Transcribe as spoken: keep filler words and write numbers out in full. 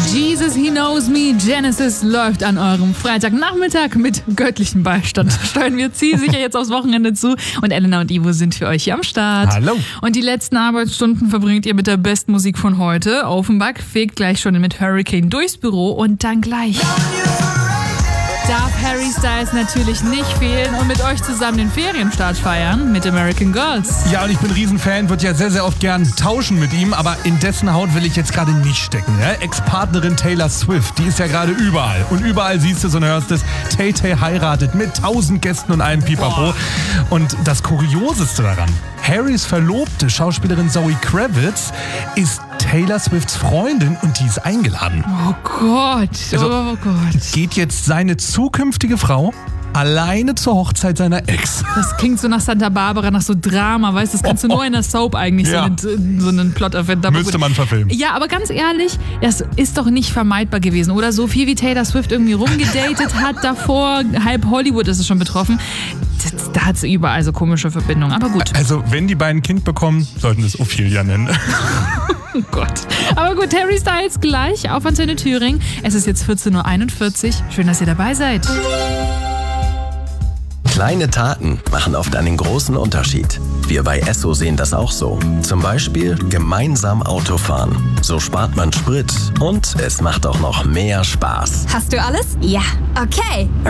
Jesus, He Knows Me, Genesis läuft an eurem Freitagnachmittag mit göttlichem Beistand. Steuern wir zielsicher jetzt aufs Wochenende zu und Elena und Ivo sind für euch hier am Start. Hallo. Und die letzten Arbeitsstunden verbringt ihr mit der besten Musik von heute. Offenbach fegt gleich schon mit Hurricane durchs Büro und dann gleich darf Harry Styles natürlich nicht fehlen und mit euch zusammen den Ferienstart feiern mit American Girls. Ja, und ich bin Riesenfan, würde ja sehr, sehr oft gern tauschen mit ihm, aber in dessen Haut will ich jetzt gerade nicht stecken. Ja? Ex-Partnerin Taylor Swift, die ist ja gerade überall. Und überall siehst du es und hörst es, Tay-Tay heiratet mit tausend Gästen und einem Pipapo. Boah. Und das Kurioseste daran, Harrys Verlobte, Schauspielerin Zoe Kravitz, ist Taylor Swifts Freundin und die ist eingeladen. Oh Gott, also, oh Gott. Geht jetzt seine zukünftige Frau alleine zur Hochzeit seiner Ex. Das klingt so nach Santa Barbara, nach so Drama, weißt du, das kannst du nur in der Soap eigentlich, ja. so einen, so einen Plot-Event. Müsste man verfilmen. Ja, aber ganz ehrlich, das ist doch nicht vermeidbar gewesen, oder? So viel wie Taylor Swift irgendwie rumgedatet hat davor, halb Hollywood ist es schon betroffen, das, da hat sie überall so komische Verbindungen, aber gut. Also, wenn die beiden ein Kind bekommen, sollten wir es Ophelia nennen. Oh Gott. Aber gut, Harry Styles gleich auf Antenne Thüringen. Es ist jetzt vierzehn Uhr einundvierzig. Schön, dass ihr dabei seid. Kleine Taten machen oft einen großen Unterschied. Wir bei Esso sehen das auch so. Zum Beispiel gemeinsam Autofahren. So spart man Sprit und es macht auch noch mehr Spaß. Hast du alles? Ja. Okay.